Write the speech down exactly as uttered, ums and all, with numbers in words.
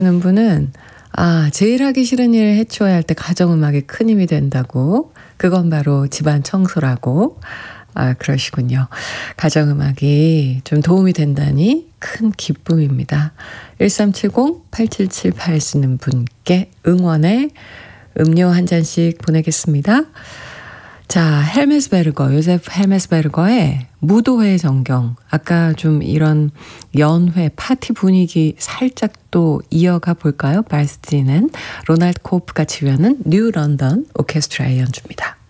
는 분은 아, 제일 하기 싫은 일을 해치워야 할 때 가정음악이 큰 힘이 된다고. 그건 바로 집안 청소라고. 아, 그러시군요. 가정음악이 좀 도움이 된다니 큰 기쁨입니다. 일삼칠공 팔칠칠팔 쓰는 분께 응원의 음료 한 잔씩 보내겠습니다. 자, 헬메스베르거, 요세프 헬메스베르거의 무도회 전경. 아까 좀 이런 연회, 파티 분위기 살짝 또 이어가 볼까요? 발스티는 로날드 코프가 지휘하는 뉴 런던 오케스트라의 연주입니다.